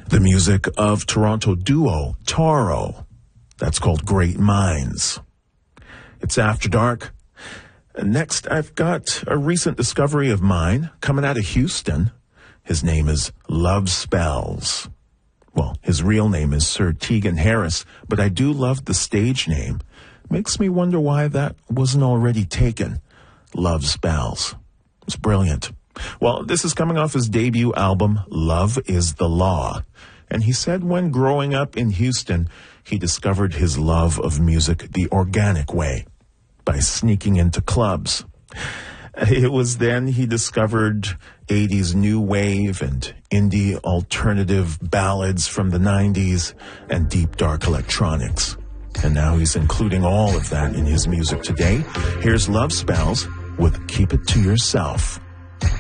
The music of Toronto duo Taro. That's called Great Minds. It's After Dark. Next, I've got a recent discovery of mine coming out of Houston. His name is Love Spells. Well, his real name is Sir Tegan Harris, but I do love the stage name. Makes me wonder why that wasn't already taken. Love Spells. It's brilliant. Well, this is coming off his debut album, Love is the Law. And he said when growing up in Houston, he discovered his love of music the organic way, by sneaking into clubs. It was then he discovered 80s new wave and indie alternative ballads from the 90s and deep dark electronics. And now he's including all of that in his music today. Here's Love Spells with Keep It to Yourself.